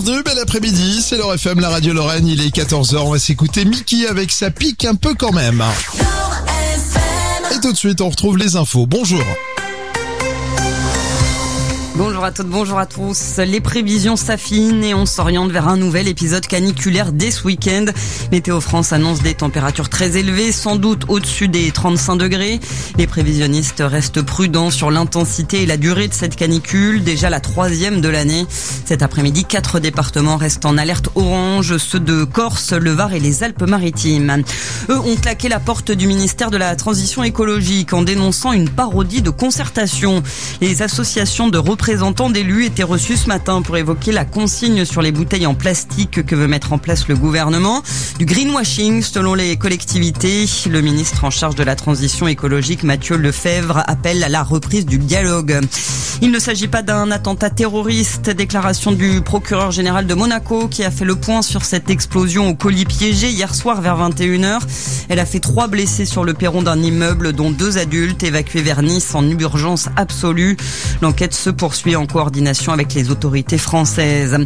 bienvenue, bel après-midi, c'est L'Heure FM, la radio Lorraine, il est 14h, on va s'écouter Mickey avec sa pique un peu quand même. Et tout de suite, on retrouve les infos. Bonjour. Bonjour à toutes, bonjour à tous. Les prévisions s'affinent et on s'oriente vers un nouvel épisode caniculaire dès ce week-end. Météo France annonce des températures très élevées, sans doute au-dessus des 35 degrés. Les prévisionnistes restent prudents sur l'intensité et la durée de cette canicule, déjà la 3e de l'année. Cet après-midi, 4 départements restent en alerte orange, ceux de Corse, le Var et les Alpes-Maritimes. Eux ont claqué la porte du ministère de la Transition écologique en dénonçant une parodie de concertation. Les associations de représentants d'élus étaient reçus ce matin pour évoquer la consigne sur les bouteilles en plastique que veut mettre en place le gouvernement. Du greenwashing selon les collectivités. Le ministre en charge de la transition écologique, Mathieu Lefebvre, appelle à la reprise du dialogue. Il ne s'agit pas d'un attentat terroriste. Déclaration du procureur général de Monaco qui a fait le point sur cette explosion au colis piégé hier soir vers 21h. Elle a fait 3 blessés sur le perron d'un immeuble, dont 2 adultes évacués vers Nice en urgence absolue. L'enquête se poursuit en coordination avec les autorités françaises.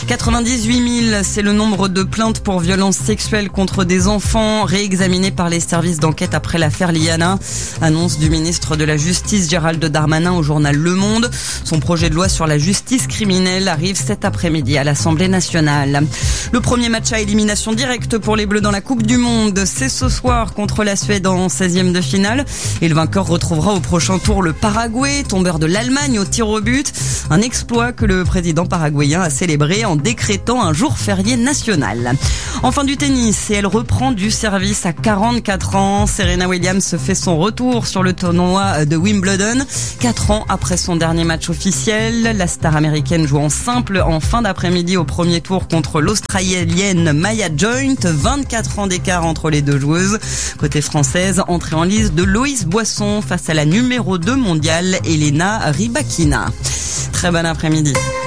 98 000, c'est le nombre de plaintes pour violences sexuelles contre des enfants réexaminées par les services d'enquête après l'affaire Liana. Annonce du ministre de la Justice Gérald Darmanin au journal Le Monde. Son projet de loi sur la justice criminelle arrive cet après-midi à l'Assemblée nationale. Le premier match à élimination directe pour les Bleus dans la Coupe du Monde, c'est ce soir contre la Suède en 16e de finale. Et le vainqueur retrouvera au prochain tour le Paraguay, tombeur de l'Allemagne au tir au but. Un exploit que le président paraguayen a célébré en décrétant un jour férié national. Enfin du tennis, et elle reprend du service à 44 ans. Serena Williams fait son retour sur le tournoi de Wimbledon. 4 ans après son dernier match officiel, la star américaine joue en simple en fin d'après-midi au premier tour contre l'Australienne Maya Joint. 24 ans d'écart entre les deux joueuses. Côté française, entrée en lice de Loïs Boisson face à la numéro 2 mondiale, Elena Rybakina. Très bon après-midi.